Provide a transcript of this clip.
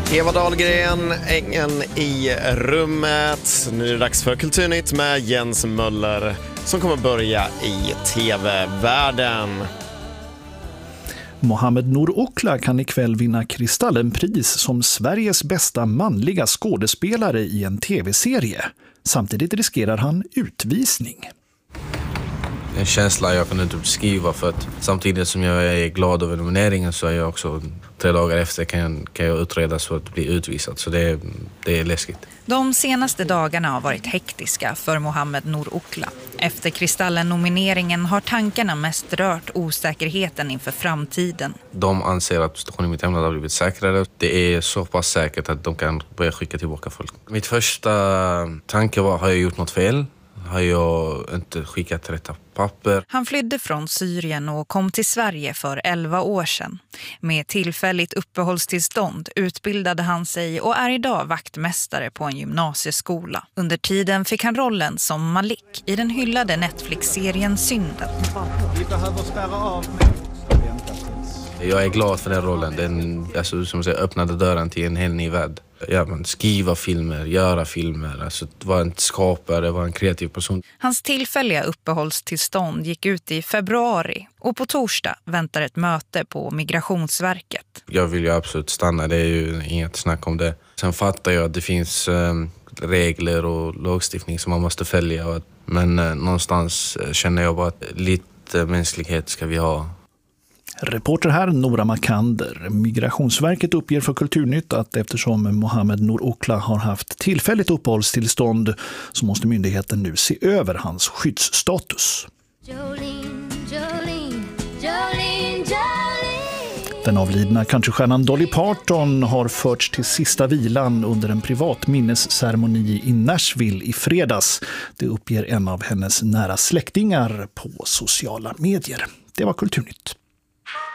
Eva Dahlgren, Ängen i rummet. Nu är det dags för Kulturnytt med Jens Möller som kommer börja i tv-världen. Mohamed Nour Okhla kan ikväll vinna Kristallenpris som Sveriges bästa manliga skådespelare i en tv-serie. Samtidigt riskerar han utvisning. En känsla jag kan inte beskriva, för att samtidigt som jag är glad över nomineringen så är jag också 3 dagar efter kan jag utredas för att bli utvisad. Så det är läskigt. De senaste dagarna har varit hektiska för Mohamed Nour Okhla. Efter Kristallen-nomineringen har tankarna mest rört osäkerheten inför framtiden. De anser att stationen i mitt hemland har blivit säkrare. Det är så pass säkert att de kan börja skicka tillbaka folk. Mitt första tanke var, har jag gjort något fel? Har jag inte skickat rätta papper? Han flydde från Syrien och kom till Sverige för 11 år sedan. Med tillfälligt uppehållstillstånd utbildade han sig och är idag vaktmästare på en gymnasieskola. Under tiden fick han rollen som Malik i den hyllade Netflix-serien Synden. Vi behöver spärra av. Jag är glad för den rollen. Den som säger, öppnade dörren till en helt ny värld. Skriva filmer, göra filmer, vara en skapare, vara en kreativ person. Hans tillfälliga uppehållstillstånd gick ut i februari och på torsdag väntar ett möte på Migrationsverket. Jag vill ju absolut stanna, det är ju inget snack om det. Sen fattar jag att det finns regler och lagstiftning som man måste följa. Men någonstans känner jag bara att lite mänsklighet ska vi ha. Reporter här Nora Makander. Migrationsverket uppger för Kulturnytt att eftersom Mohamed Nour Okhla har haft tillfälligt uppehållstillstånd så måste myndigheten nu se över hans skyddsstatus. Den avlidna countrystjärnan Dolly Parton har förts till sista vilan under en privat minnesceremoni i Nashville i fredags. Det uppger en av hennes nära släktingar på sociala medier. Det var Kulturnytt.